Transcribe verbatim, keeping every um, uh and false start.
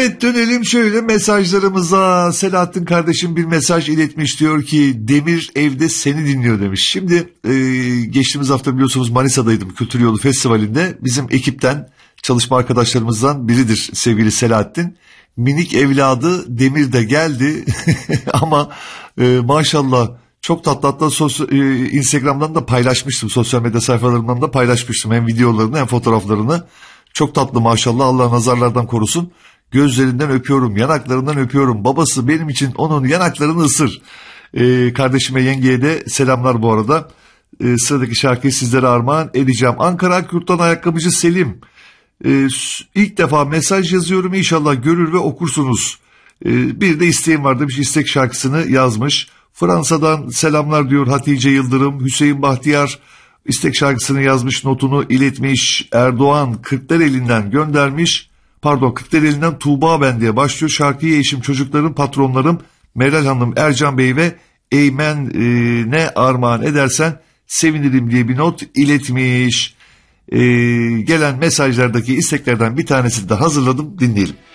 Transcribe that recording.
Evet, dönelim şöyle mesajlarımıza. Selahattin kardeşim bir mesaj iletmiş, diyor ki Demir evde seni dinliyor demiş. Şimdi e, geçtiğimiz hafta biliyorsunuz Manisa'daydım, Kültür Yolu Festivali'nde. Bizim ekipten, çalışma arkadaşlarımızdan biridir sevgili Selahattin. Minik evladı Demir de geldi ama e, maşallah çok tatlı. Hatta sosyal, e, Instagram'dan da paylaşmıştım, sosyal medya sayfalarımdan da paylaşmıştım hem videolarını hem fotoğraflarını. Çok tatlı maşallah, Allah nazarlardan korusun. Gözlerinden öpüyorum, yanaklarından öpüyorum. Babası benim için onun yanaklarını ısır. Ee, kardeşime, yengeye de selamlar bu arada. Ee, sıradaki şarkıyı sizlere armağan edeceğim. Ankara Akyurt'tan ayakkabıcı Selim. Ee, ilk defa mesaj yazıyorum, inşallah görür ve okursunuz. Ee, bir de isteğim var demiş, istek şarkısını yazmış. Fransa'dan selamlar diyor Hatice Yıldırım. Hüseyin Bahtiyar istek şarkısını yazmış, notunu iletmiş. Erdoğan Kırklareli'nden göndermiş. Pardon, Kırklareli'nden Tuğba ben diye başlıyor. Şarkıyı eşim, çocuklarım, patronlarım Meral Hanım, Ercan Bey ve Eymen e, ne armağan edersen sevinirim diye bir not iletmiş. E, gelen mesajlardaki isteklerden bir tanesini de hazırladım, dinleyelim.